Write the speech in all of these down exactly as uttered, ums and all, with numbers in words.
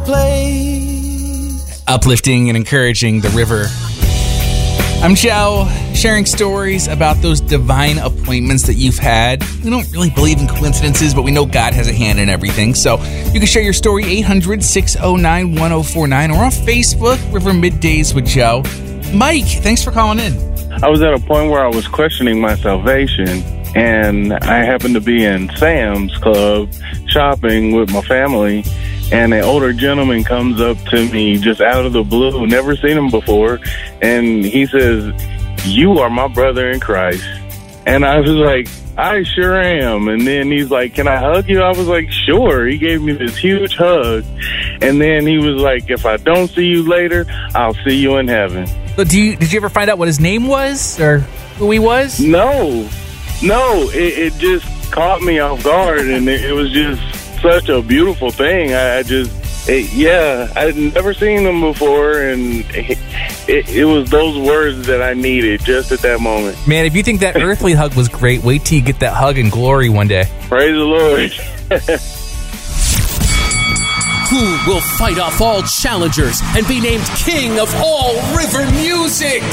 place. Uplifting and encouraging the river. I'm Joe, sharing stories about those divine appointments that you've had. We don't really believe in coincidences, but we know God has a hand in everything. So you can share your story, eight hundred, six oh nine, one oh four nine, or on Facebook, River Middays with Joe. Mike, thanks for calling in. I was at a point where I was questioning my salvation, and I happened to be in Sam's Club shopping with my family, and an older gentleman comes up to me just out of the blue, never seen him before, and he says, "You are my brother in Christ." And I was like, "I sure am." And then he's like, "Can I hug you?" I was like, "Sure." He gave me this huge hug, and then he was like, "If I don't see you later, I'll see you in heaven." So do you, did you ever find out what his name was or who he was? No, no, it, it just caught me off guard, and it, it was just such a beautiful thing. I, I just, it, yeah, I'd never seen him before, and it, it, it was those words that I needed just at that moment. Man, if you think that earthly hug was great, wait till you get that hug in glory one day. Praise the Lord. Who will fight off all challengers and be named king of all river music?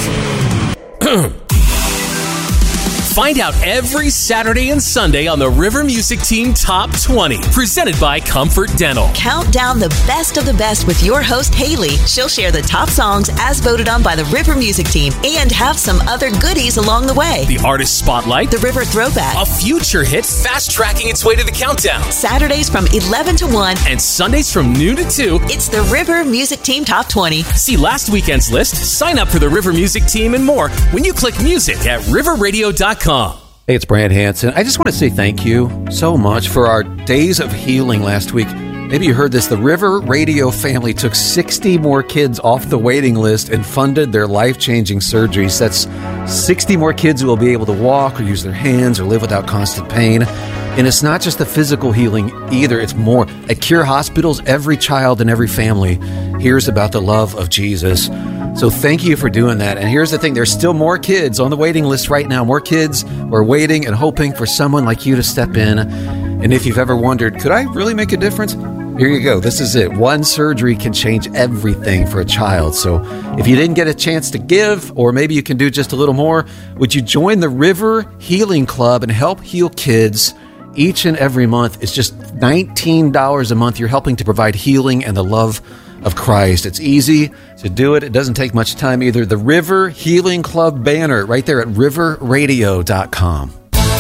Find out every Saturday and Sunday on the River Music Team Top twenty, presented by Comfort Dental. Count down the best of the best with your host, Haley. She'll share the top songs as voted on by the River Music Team and have some other goodies along the way. The Artist Spotlight. The River Throwback. A future hit fast-tracking its way to the countdown. Saturdays from eleven to one. And Sundays from noon to two. It's the River Music Team Top twenty. See last weekend's list, sign up for the River Music Team and more when you click music at river radio dot com. Hey, it's Brad Hansen. I just want to say thank you so much for our Days of Healing last week. Maybe you heard this. The River Radio family took sixty more kids off the waiting list and funded their life-changing surgeries. That's sixty more kids who will be able to walk or use their hands or live without constant pain. And it's not just the physical healing either. It's more. At Cure Hospitals, every child and every family hears about the love of Jesus. So thank you for doing that. And here's the thing. There's still more kids on the waiting list right now. More kids are waiting and hoping for someone like you to step in. And if you've ever wondered, could I really make a difference? Here you go. This is it. One surgery can change everything for a child. So if you didn't get a chance to give, or maybe you can do just a little more, would you join the River Healing Club and help heal kids each and every month? It's just nineteen dollars a month. You're helping to provide healing and the love of Christ. It's easy to do it. It doesn't take much time either. The River Healing Club banner right there at river radio dot com.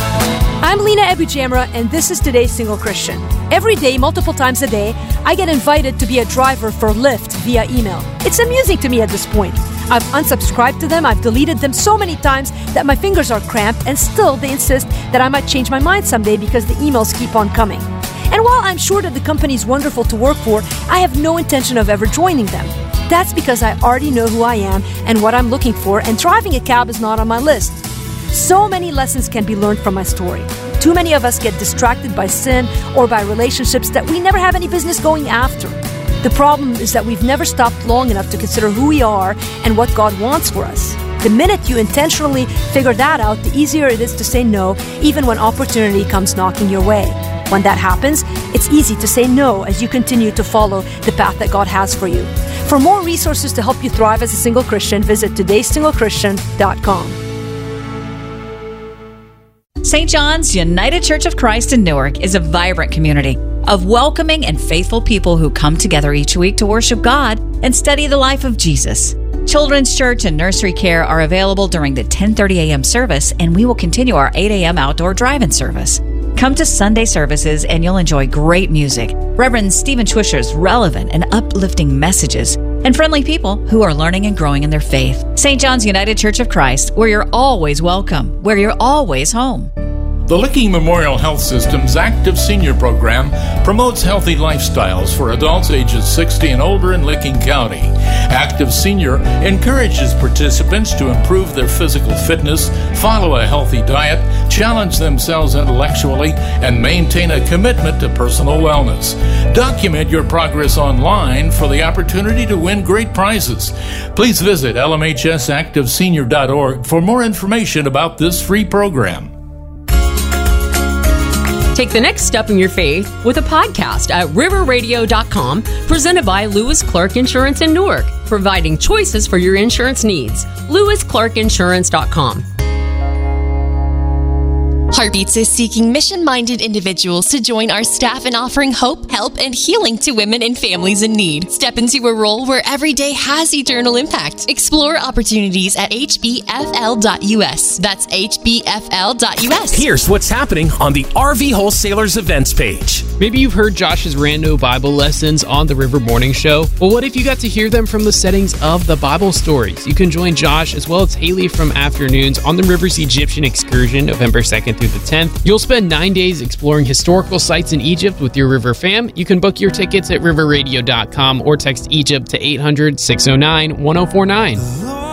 I'm Lena Ebujamra, and this is today's Single Christian. Every day, multiple times a day, I get invited to be a driver for Lyft via email. It's amusing to me at this point. I've unsubscribed to them, I've deleted them so many times that my fingers are cramped, and still they insist that I might change my mind someday because the emails keep on coming. And while I'm sure that the company is wonderful to work for, I have no intention of ever joining them. That's because I already know who I am and what I'm looking for, and driving a cab is not on my list. So many lessons can be learned from my story. Too many of us get distracted by sin or by relationships that we never have any business going after. The problem is that we've never stopped long enough to consider who we are and what God wants for us. The minute you intentionally figure that out, the easier it is to say no, even when opportunity comes knocking your way. When that happens, it's easy to say no as you continue to follow the path that God has for you. For more resources to help you thrive as a single Christian, visit todays single christian dot com. Saint John's United Church of Christ in Newark is a vibrant community of welcoming and faithful people who come together each week to worship God and study the life of Jesus. Children's church and nursery care are available during the ten thirty a.m. service, and we will continue our eight a.m. outdoor drive-in service. Come to Sunday services and you'll enjoy great music, Reverend Stephen Twisher's relevant and uplifting messages, and friendly people who are learning and growing in their faith. Saint John's United Church of Christ, where you're always welcome, where you're always home. The Licking Memorial Health System's Active Senior Program promotes healthy lifestyles for adults ages sixty and older in Licking County. Active Senior encourages participants to improve their physical fitness, follow a healthy diet, challenge themselves intellectually, and maintain a commitment to personal wellness. Document your progress online for the opportunity to win great prizes. Please visit L M H S active senior dot org for more information about this free program. Take the next step in your faith with a podcast at river radio dot com, presented by Lewis Clark Insurance in Newark, providing choices for your insurance needs. lewis clark insurance dot com. Heartbeats is seeking mission-minded individuals to join our staff in offering hope, help, and healing to women and families in need. Step into a role where every day has eternal impact. Explore opportunities at h b f l dot u s. That's h b f l dot u s. Here's what's happening on the R V Wholesalers events page. Maybe you've heard Josh's rando Bible lessons on the River Morning Show. Well, what if you got to hear them from the settings of the Bible stories? You can join Josh as well as Haley from Afternoons on the River's Egyptian excursion, November second through the tenth. You'll spend nine days exploring historical sites in Egypt with your River fam. You can book your tickets at river radio dot com or text Egypt to eight hundred, six oh nine, one oh four nine.